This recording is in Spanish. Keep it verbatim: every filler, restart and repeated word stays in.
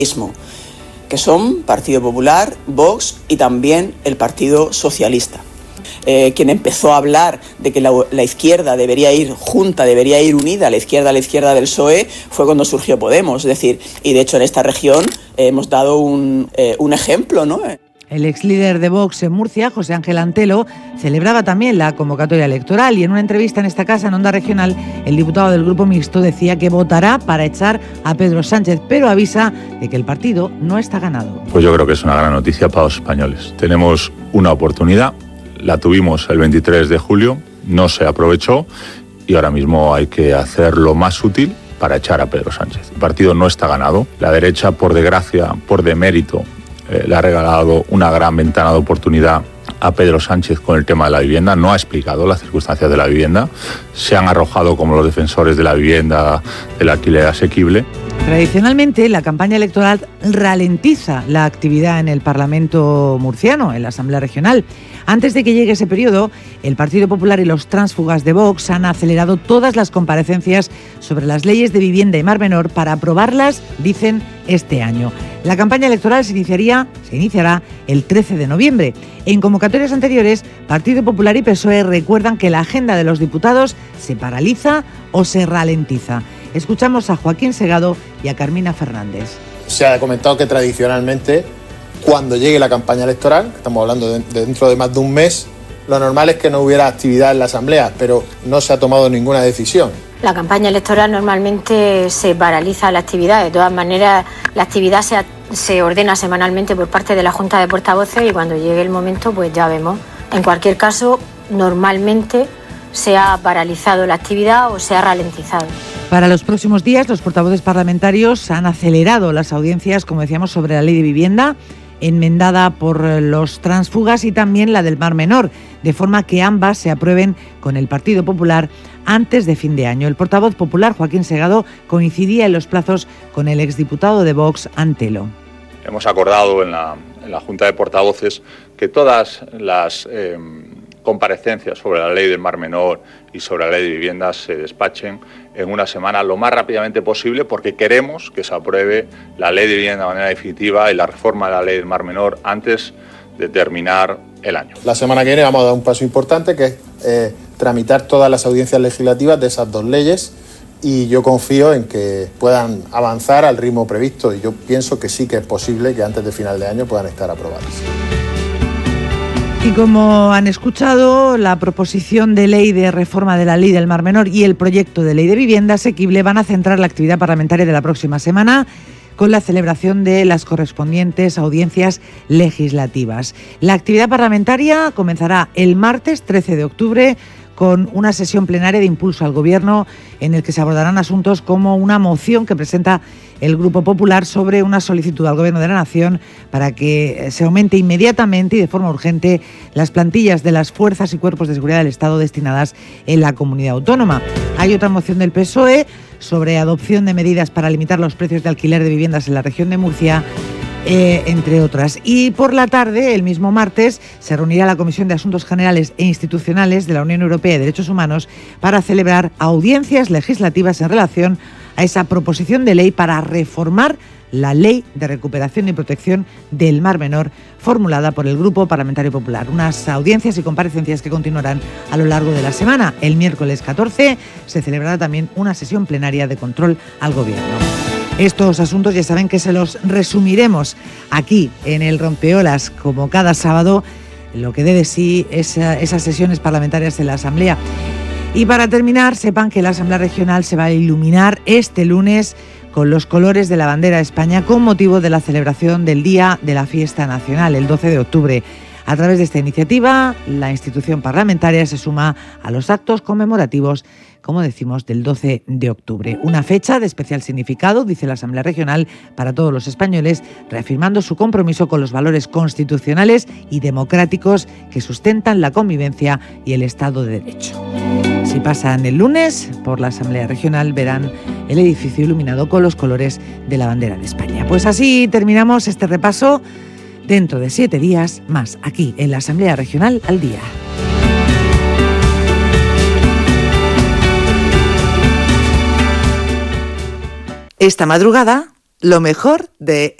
que son Partido Popular, Vox y también el Partido Socialista. Eh, quien empezó a hablar de que la, la izquierda debería ir junta, debería ir unida, la izquierda a la izquierda del P S O E, fue cuando surgió Podemos. Es decir, y de hecho en esta región eh, hemos dado un, eh, un ejemplo, ¿no? El ex líder de Vox en Murcia, José Ángel Antelo, celebraba también la convocatoria electoral y en una entrevista en esta casa, en Onda Regional, el diputado del Grupo Mixto decía que votará para echar a Pedro Sánchez, pero avisa de que el partido no está ganado. Pues yo creo que es una gran noticia para los españoles. Tenemos una oportunidad. La tuvimos el veintitrés de julio, no se aprovechó y ahora mismo hay que hacer lo más útil para echar a Pedro Sánchez. El partido no está ganado. La derecha, por desgracia, por demérito, eh, le ha regalado una gran ventana de oportunidad a Pedro Sánchez con el tema de la vivienda. No ha explicado las circunstancias de la vivienda. Se han arrojado como los defensores de la vivienda, del alquiler asequible. Tradicionalmente, la campaña electoral ralentiza la actividad en el Parlamento murciano, en la Asamblea Regional. Antes de que llegue ese periodo, el Partido Popular y los tránsfugas de Vox han acelerado todas las comparecencias sobre las leyes de vivienda y Mar Menor para aprobarlas, dicen, este año. La campaña electoral se iniciaría, se iniciará el trece de noviembre. En convocatorias anteriores, Partido Popular y P S O E recuerdan que la agenda de los diputados se paraliza o se ralentiza. Escuchamos a Joaquín Segado y a Carmina Fernández. Se ha comentado que tradicionalmente, cuando llegue la campaña electoral, estamos hablando de dentro de más de un mes, lo normal es que no hubiera actividad en la Asamblea, pero no se ha tomado ninguna decisión. La campaña electoral normalmente se paraliza la actividad. De todas maneras, la actividad se, se ordena semanalmente por parte de la Junta de Portavoces y cuando llegue el momento, pues ya vemos. En cualquier caso, normalmente se ha paralizado la actividad o se ha ralentizado. Para los próximos días, los portavoces parlamentarios han acelerado las audiencias, como decíamos, sobre la ley de vivienda, enmendada por los tránsfugas, y también la del Mar Menor, de forma que ambas se aprueben con el Partido Popular antes de fin de año. El portavoz popular, Joaquín Segado, coincidía en los plazos con el exdiputado de Vox, Antelo. Hemos acordado en la, en la Junta de Portavoces que todas las eh, comparecencias sobre la ley del Mar Menor y sobre la ley de vivienda se despachen en una semana lo más rápidamente posible, porque queremos que se apruebe la ley de vivienda de manera definitiva y la reforma de la ley del Mar Menor antes de terminar el año. La semana que viene vamos a dar un paso importante, que es eh, tramitar todas las audiencias legislativas de esas dos leyes, y yo confío en que puedan avanzar al ritmo previsto, y yo pienso que sí que es posible que antes de final de año puedan estar aprobadas. Y como han escuchado, la proposición de ley de reforma de la ley del Mar Menor y el proyecto de ley de vivienda asequible van a centrar la actividad parlamentaria de la próxima semana con la celebración de las correspondientes audiencias legislativas. La actividad parlamentaria comenzará el martes trece de octubre con una sesión plenaria de impulso al Gobierno en el que se abordarán asuntos como una moción que presenta el Grupo Popular sobre una solicitud al Gobierno de la Nación para que se aumente inmediatamente y de forma urgente las plantillas de las fuerzas y cuerpos de seguridad del Estado destinadas en la comunidad autónoma. Hay otra moción del P S O E sobre adopción de medidas para limitar los precios de alquiler de viviendas en la región de Murcia, Eh, entre otras. Y por la tarde, el mismo martes, se reunirá la Comisión de Asuntos Generales e Institucionales de la Unión Europea de Derechos Humanos para celebrar audiencias legislativas en relación a esa proposición de ley para reformar la Ley de Recuperación y Protección del Mar Menor, formulada por el Grupo Parlamentario Popular. Unas audiencias y comparecencias que continuarán a lo largo de la semana. El miércoles catorce se celebrará también una sesión plenaria de control al Gobierno. Estos asuntos ya saben que se los resumiremos aquí en el Rompeolas, como cada sábado, lo que dé de sí esa, esas sesiones parlamentarias en la Asamblea. Y para terminar, sepan que la Asamblea Regional se va a iluminar este lunes con los colores de la bandera de España con motivo de la celebración del Día de la Fiesta Nacional, el doce de octubre. A través de esta iniciativa, la institución parlamentaria se suma a los actos conmemorativos, como decimos, del doce de octubre. Una fecha de especial significado, dice la Asamblea Regional, para todos los españoles, reafirmando su compromiso con los valores constitucionales y democráticos que sustentan la convivencia y el Estado de Derecho. Si pasan el lunes por la Asamblea Regional, verán el edificio iluminado con los colores de la bandera de España. Pues así terminamos este repaso. Dentro de siete días más, aquí en la Asamblea Regional al Día. Esta madrugada lo mejor de